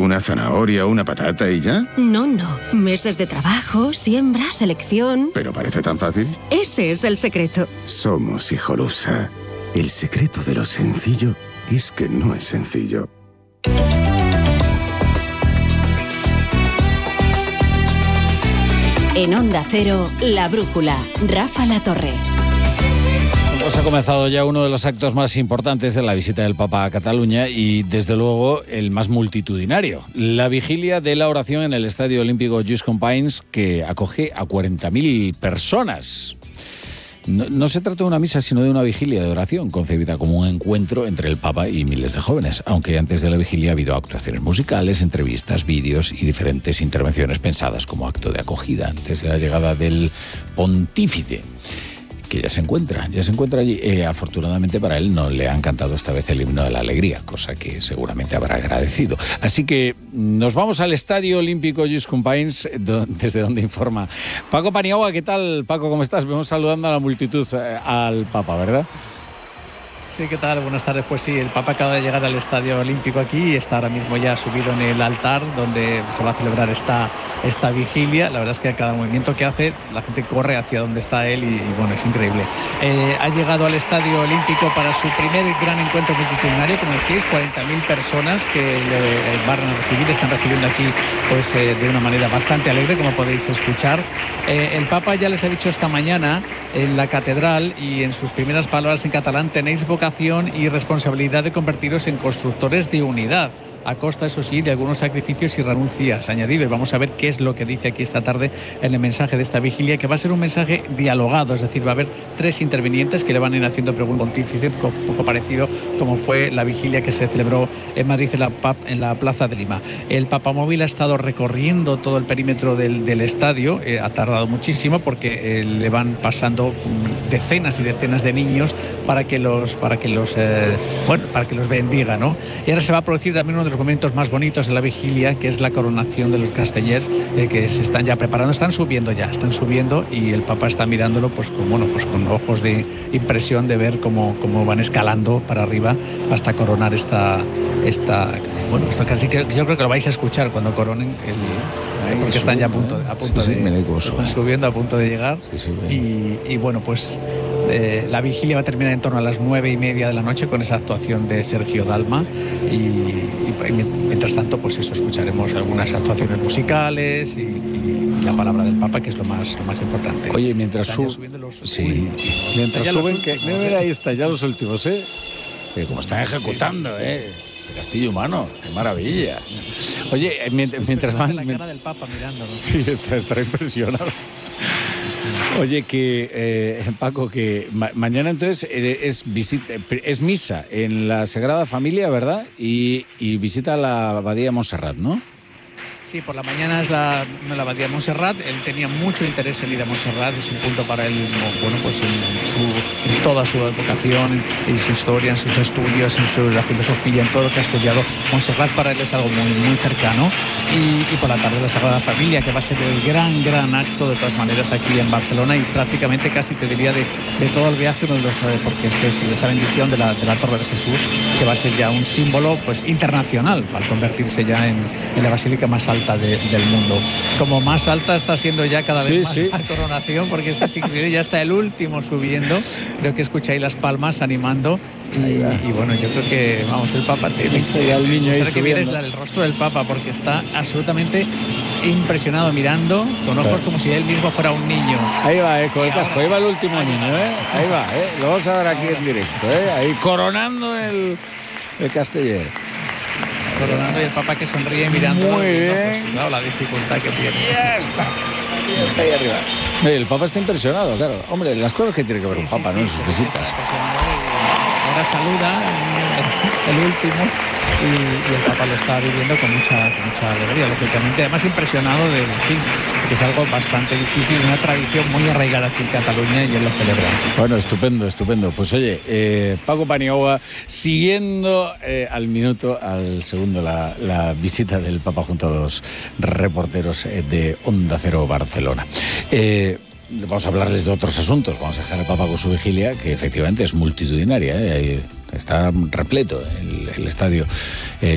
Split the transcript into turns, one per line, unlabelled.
¿Una zanahoria o una patata y ya?
No. Meses de trabajo, siembra, selección...
¿Pero parece tan fácil?
Ese es el secreto.
Somos Hijolusa. El secreto de lo sencillo es que no es sencillo.
En Onda Cero, La Brújula, Rafa La Torre.
Pues ha comenzado ya uno de los actos más importantes de la visita del Papa a Cataluña y, desde luego, el más multitudinario. La vigilia de la oración en el Estadio Olímpico Lluís Companys, que acoge a 40.000 personas. No se trata de una misa, sino de una vigilia de oración, concebida como un encuentro entre el Papa y miles de jóvenes, aunque antes de la vigilia ha habido actuaciones musicales, entrevistas, vídeos y diferentes intervenciones pensadas como acto de acogida antes de la llegada del pontífice, que ya se encuentra allí. Afortunadamente para él no le han cantado esta vez el himno de la alegría, cosa que seguramente habrá agradecido. Así que nos vamos al Estadio Olímpico Lluís Companys, desde donde informa Paco Paniagua. ¿Qué tal, Paco? ¿Cómo estás? Vemos saludando a la multitud al Papa, ¿verdad?
Sí, ¿qué tal? Buenas tardes. Pues sí, el Papa acaba de llegar al Estadio Olímpico aquí y está ahora mismo ya subido en el altar donde se va a celebrar esta vigilia. La verdad es que a cada movimiento que hace, la gente corre hacia donde está él y bueno, es increíble. Ha llegado al Estadio Olímpico para su primer gran encuentro multitudinario, como decís, 40.000 personas que le van a recibir, están recibiendo aquí pues de una manera bastante alegre, como podéis escuchar. El Papa ya les ha dicho esta mañana en la catedral y en sus primeras palabras en catalán: tenéis vocación y responsabilidad de convertiros en constructores de unidad, a costa, eso sí, de algunos sacrificios y renuncias, añadido. Y vamos a ver qué es lo que dice aquí esta tarde en el mensaje de esta vigilia, que va a ser un mensaje dialogado, es decir, va a haber 3 intervinientes que le van a ir haciendo preguntas pontífice, poco parecido como fue la vigilia que se celebró en Madrid en la Plaza de Lima. El Papamóvil ha estado recorriendo todo el perímetro del estadio, ha tardado muchísimo porque le van pasando decenas y decenas de niños para que los bendiga, ¿no? Y ahora se va a producir también uno de los momentos más bonitos de la vigilia, que es la coronación de los castellers, que se están ya preparando, están subiendo y el Papa está mirándolo pues con ojos de impresión de ver cómo van escalando para arriba hasta coronar esto casi que yo creo que lo vais a escuchar cuando coronen porque están ya a punto están subiendo, a punto de llegar. Y bueno, pues la vigilia va a terminar en torno a las 9:30 de la noche con esa actuación de Sergio Dalma y mientras tanto pues eso, escucharemos algunas actuaciones musicales y la palabra del Papa, que es lo más importante.
Oye, mientras suben que mira, ahí está ya los últimos, que como están ejecutando, este castillo humano, qué maravilla. Oye, mientras van
la cara del Papa mirándolo.
Sí, estará impresionado. Oye, Paco, que mañana entonces es misa en la Sagrada Familia, ¿verdad? Y visita a la Abadía de Montserrat, ¿no?
Sí, por la mañana es la Abadía de Montserrat. Él tenía mucho interés en ir a Montserrat, es un punto para él, bueno, pues en toda su vocación, en su historia, en sus estudios, la filosofía, en todo lo que ha estudiado. Montserrat para él es algo muy, muy cercano. Y por la tarde la Sagrada Familia, que va a ser el gran acto de todas maneras aquí en Barcelona y prácticamente casi te diría de todo el viaje, porque es esa bendición de la Torre de Jesús, que va a ser ya un símbolo pues internacional al convertirse ya en la basílica más alta del mundo. Como más alta está siendo ya cada vez más la coronación, porque es increíble, ya está el último subiendo, creo que escucháis las palmas animando y bueno, yo creo que el Papa tiene que ver el rostro del Papa, porque está absolutamente impresionado, mirando con ojos como si él mismo fuera un niño.
Ahí va, con el casco, ahí va el último niño, ahí va, lo vamos a dar aquí en directo, ahí coronando el casteller.
Coronando y el Papa que sonríe mirando.
Muy bien.
Pues, claro, la dificultad que tiene.
Ya está ahí arriba. El Papa está impresionado, claro. Hombre, las cosas que tiene que ver un Papa, ¿no? En sus visitas.
Ahora saluda el último y el Papa lo está viviendo con mucha alegría, lógicamente. Además, impresionado que es algo bastante difícil, una tradición muy arraigada aquí en Cataluña y él lo celebra.
Bueno, estupendo. Pues oye, Paco Paniagua siguiendo al minuto, al segundo, la visita del Papa junto a los reporteros de Onda Cero Barcelona. Vamos a hablarles de otros asuntos. Vamos a dejar al Papa con su vigilia, que efectivamente es multitudinaria, está repleto el estadio